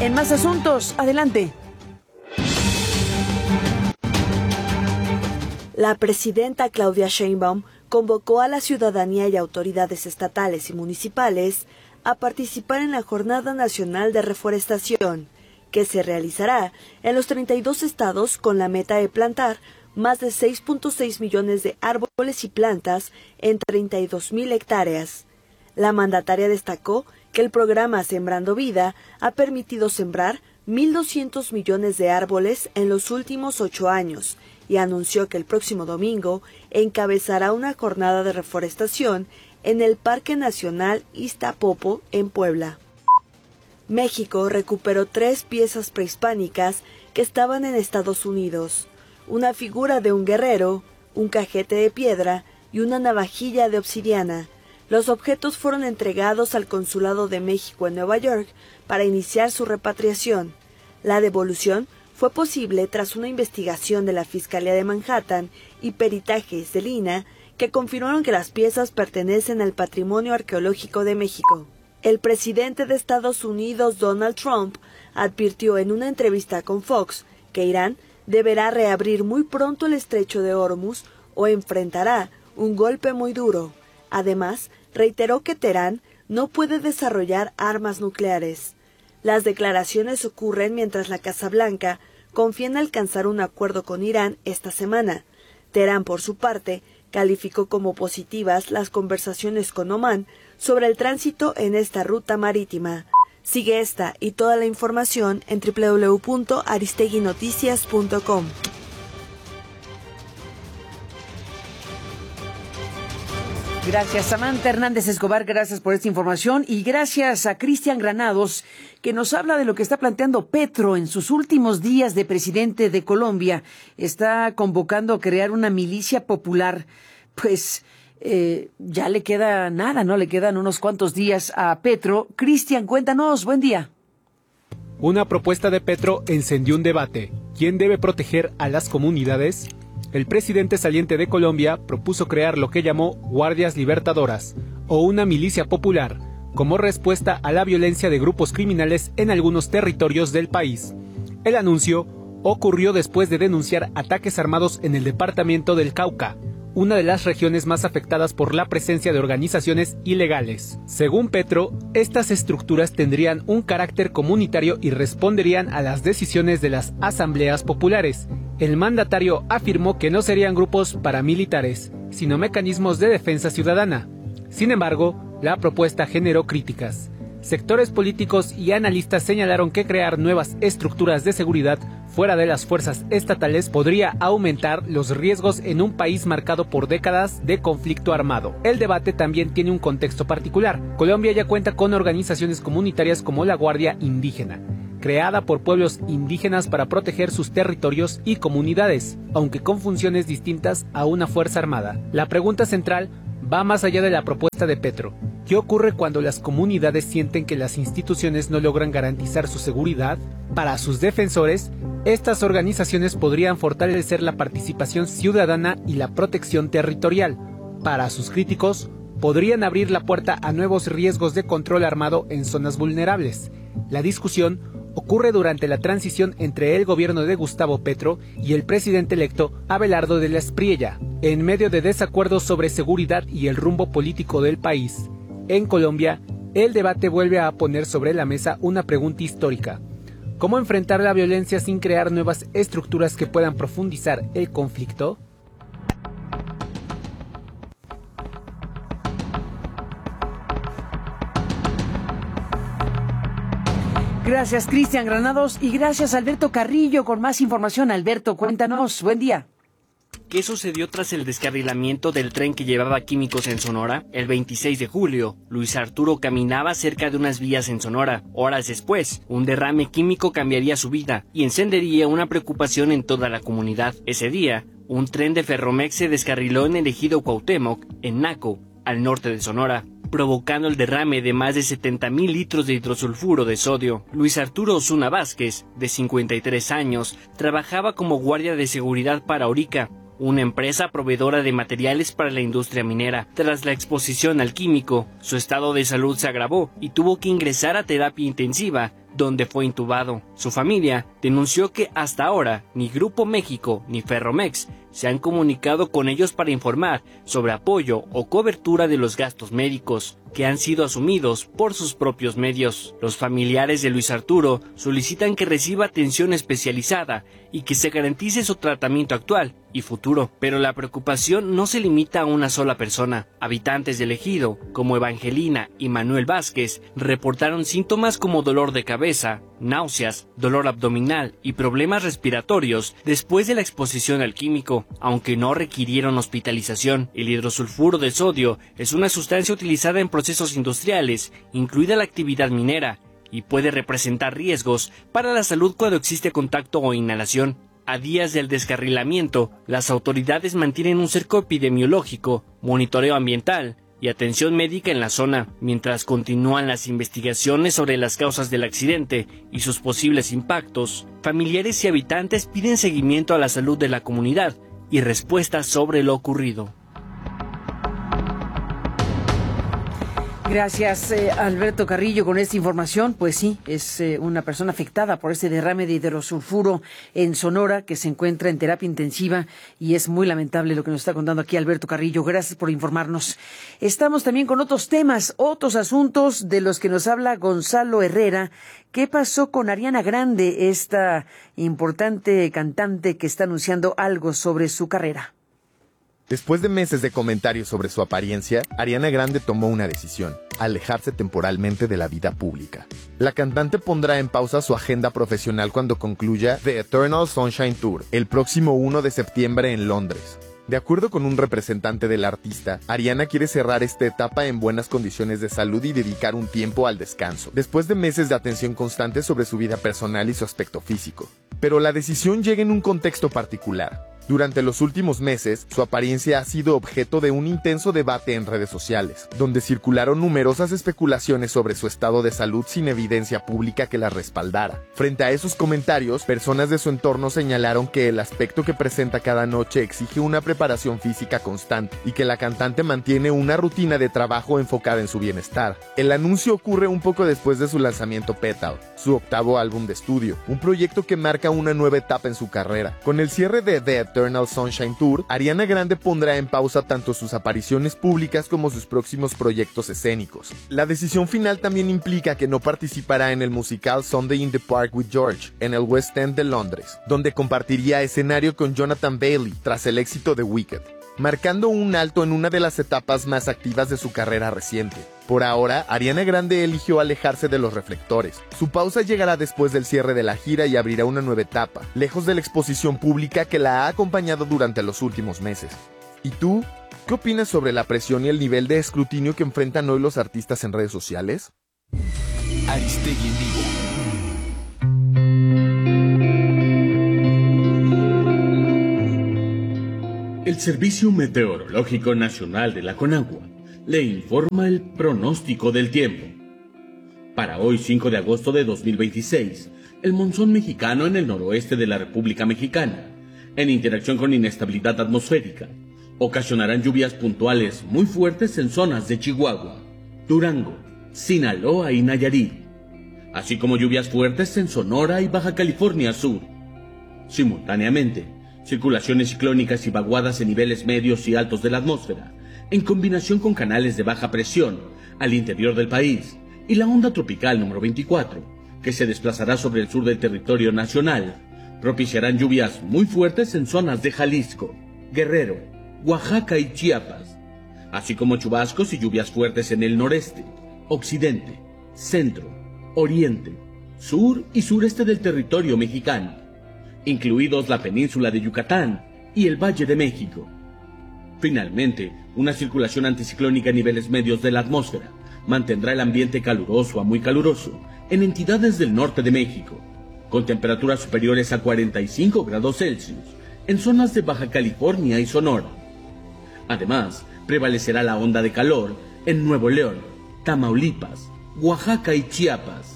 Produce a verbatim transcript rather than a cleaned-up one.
En más asuntos, adelante. La presidenta Claudia Sheinbaum convocó a la ciudadanía y autoridades estatales y municipales a participar en la Jornada Nacional de Reforestación, que se realizará en los treinta y dos estados con la meta de plantar más de seis punto seis millones de árboles y plantas en treinta y dos mil hectáreas. La mandataria destacó que el programa Sembrando Vida ha permitido sembrar mil doscientos millones de árboles en los últimos ocho años y anunció que el próximo domingo encabezará una jornada de reforestación en el Parque Nacional Iztapopo, en Puebla. México recuperó tres piezas prehispánicas que estaban en Estados Unidos: una figura de un guerrero, un cajete de piedra y una navajilla de obsidiana. Los objetos fueron entregados al Consulado de México en Nueva York para iniciar su repatriación. La devolución fue posible tras una investigación de la Fiscalía de Manhattan y peritajes del I N A que confirmaron que las piezas pertenecen al patrimonio arqueológico de México. El presidente de Estados Unidos, Donald Trump, advirtió en una entrevista con Fox que Irán deberá reabrir muy pronto el estrecho de Hormuz o enfrentará un golpe muy duro. Además, reiteró que Teherán no puede desarrollar armas nucleares. Las declaraciones ocurren mientras la Casa Blanca confía en alcanzar un acuerdo con Irán esta semana. Teherán, por su parte, calificó como positivas las conversaciones con Omán sobre el tránsito en esta ruta marítima. Sigue esta y toda la información en doble u doble u doble u punto aristegui noticias punto com. Gracias, Samantha Hernández Escobar, gracias por esta información y gracias a Cristian Granados, que nos habla de lo que está planteando Petro en sus últimos días de presidente de Colombia. Está convocando a crear una milicia popular. Pues eh, ya le queda nada, ¿no? Le quedan unos cuantos días a Petro. Cristian, cuéntanos, buen día. Una propuesta de Petro encendió un debate. ¿Quién debe proteger a las comunidades? El presidente saliente de Colombia propuso crear lo que llamó Guardias Libertadoras, o una milicia popular, como respuesta a la violencia de grupos criminales en algunos territorios del país. El anuncio ocurrió después de denunciar ataques armados en el departamento del Cauca, una de las regiones más afectadas por la presencia de organizaciones ilegales. Según Petro, estas estructuras tendrían un carácter comunitario y responderían a las decisiones de las asambleas populares. El mandatario afirmó que no serían grupos paramilitares, sino mecanismos de defensa ciudadana. Sin embargo, la propuesta generó críticas. Sectores políticos y analistas señalaron que crear nuevas estructuras de seguridad fuera de las fuerzas estatales podría aumentar los riesgos en un país marcado por décadas de conflicto armado. El debate también tiene un contexto particular. Colombia ya cuenta con organizaciones comunitarias como la Guardia Indígena, creada por pueblos indígenas para proteger sus territorios y comunidades, aunque con funciones distintas a una fuerza armada. La pregunta central va más allá de la propuesta de Petro. ¿Qué ocurre cuando las comunidades sienten que las instituciones no logran garantizar su seguridad? Para sus defensores, estas organizaciones podrían fortalecer la participación ciudadana y la protección territorial. Para sus críticos, podrían abrir la puerta a nuevos riesgos de control armado en zonas vulnerables. La discusión ocurre durante la transición entre el gobierno de Gustavo Petro y el presidente electo Abelardo de la Espriella, en medio de desacuerdos sobre seguridad y el rumbo político del país. En Colombia, el debate vuelve a poner sobre la mesa una pregunta histórica: ¿cómo enfrentar la violencia sin crear nuevas estructuras que puedan profundizar el conflicto? Gracias, Cristian Granados, y gracias, Alberto Carrillo, con más información. Alberto, cuéntanos, buen día. ¿Qué sucedió tras el descarrilamiento del tren que llevaba químicos en Sonora? El veintiséis de julio, Luis Arturo caminaba cerca de unas vías en Sonora. Horas después, un derrame químico cambiaría su vida y encendería una preocupación en toda la comunidad. Ese día, un tren de Ferromex se descarriló en el ejido Cuauhtémoc, en Naco, al norte de Sonora, provocando el derrame de más de setenta mil litros de hidrosulfuro de sodio. Luis Arturo Osuna Vázquez, de cincuenta y tres años, trabajaba como guardia de seguridad para Orica, una empresa proveedora de materiales para la industria minera. Tras la exposición al químico, su estado de salud se agravó y tuvo que ingresar a terapia intensiva donde fue intubado. Su familia denunció que hasta ahora ni Grupo México ni Ferromex se han comunicado con ellos para informar sobre apoyo o cobertura de los gastos médicos que han sido asumidos por sus propios medios. Los familiares de Luis Arturo solicitan que reciba atención especializada y que se garantice su tratamiento actual y futuro. Pero la preocupación no se limita a una sola persona. Habitantes del ejido, como Evangelina y Manuel Vázquez, reportaron síntomas como dolor de cabeza, náuseas, dolor abdominal y problemas respiratorios después de la exposición al químico, aunque no requirieron hospitalización. El hidrosulfuro de sodio es una sustancia utilizada en procesos industriales, incluida la actividad minera, y puede representar riesgos para la salud cuando existe contacto o inhalación. A días del descarrilamiento, las autoridades mantienen un cerco epidemiológico, monitoreo ambiental y atención médica en la zona, mientras continúan las investigaciones sobre las causas del accidente y sus posibles impactos. Familiares y habitantes piden seguimiento a la salud de la comunidad y respuestas sobre lo ocurrido. Gracias, eh, Alberto Carrillo, con esta información. Pues sí, es eh, una persona afectada por este derrame de hidrosulfuro en Sonora, que se encuentra en terapia intensiva, y es muy lamentable lo que nos está contando aquí Alberto Carrillo. Gracias por informarnos. Estamos también con otros temas, otros asuntos de los que nos habla Gonzalo Herrera. ¿Qué pasó con Ariana Grande, esta importante cantante que está anunciando algo sobre su carrera? Después de meses de comentarios sobre su apariencia, Ariana Grande tomó una decisión: alejarse temporalmente de la vida pública. La cantante pondrá en pausa su agenda profesional cuando concluya The Eternal Sunshine Tour, el próximo primero de septiembre en Londres. De acuerdo con un representante del artista, Ariana quiere cerrar esta etapa en buenas condiciones de salud y dedicar un tiempo al descanso, después de meses de atención constante sobre su vida personal y su aspecto físico. Pero la decisión llega en un contexto particular. Durante los últimos meses, su apariencia ha sido objeto de un intenso debate en redes sociales, donde circularon numerosas especulaciones sobre su estado de salud sin evidencia pública que las respaldara. Frente a esos comentarios, personas de su entorno señalaron que el aspecto que presenta cada noche exige una preparación física constante y que la cantante mantiene una rutina de trabajo enfocada en su bienestar. El anuncio ocurre un poco después de su lanzamiento Petal, su octavo álbum de estudio, un proyecto que marca una nueva etapa en su carrera. Con el cierre de The Eternal Sunshine Tour, Ariana Grande pondrá en pausa tanto sus apariciones públicas como sus próximos proyectos escénicos. La decisión final también implica que no participará en el musical Sunday in the Park with George, en el West End de Londres, donde compartiría escenario con Jonathan Bailey tras el éxito de Wicked, marcando un alto en una de las etapas más activas de su carrera reciente. Por ahora, Ariana Grande eligió alejarse de los reflectores. Su pausa llegará después del cierre de la gira y abrirá una nueva etapa, lejos de la exposición pública que la ha acompañado durante los últimos meses. ¿Y tú? ¿Qué opinas sobre la presión y el nivel de escrutinio que enfrentan hoy los artistas en redes sociales? Aristegui en vivo. El Servicio Meteorológico Nacional de la Conagua le informa el pronóstico del tiempo. Para hoy, cinco de agosto de dos mil veintiséis, el monzón mexicano en el noroeste de la República Mexicana, en interacción con inestabilidad atmosférica, ocasionarán lluvias puntuales muy fuertes en zonas de Chihuahua, Durango, Sinaloa y Nayarit, así como lluvias fuertes en Sonora y Baja California Sur. Simultáneamente, circulaciones ciclónicas y vaguadas en niveles medios y altos de la atmósfera, en combinación con canales de baja presión al interior del país y la onda tropical número veinticuatro, que se desplazará sobre el sur del territorio nacional, propiciarán lluvias muy fuertes en zonas de Jalisco, Guerrero, Oaxaca y Chiapas, así como chubascos y lluvias fuertes en el noreste, occidente, centro, oriente, sur y sureste del territorio mexicano, incluidos la península de Yucatán y el Valle de México. Finalmente, una circulación anticiclónica a niveles medios de la atmósfera mantendrá el ambiente caluroso a muy caluroso en entidades del norte de México, con temperaturas superiores a cuarenta y cinco grados Celsius en zonas de Baja California y Sonora. Además, prevalecerá la onda de calor en Nuevo León, Tamaulipas, Oaxaca y Chiapas.